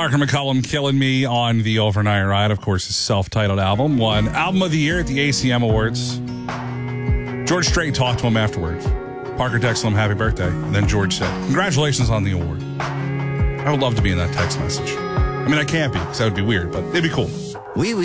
Parker McCollum, Killing Me on the Overnight Ride, of course, his self-titled album. Won Album of the Year at the ACM Awards. George Strait talked to him afterwards. Parker texted him happy birthday, and then George said, congratulations on the award. I would love to be in that text message. I mean, I can't be, because that would be weird, but it'd be cool.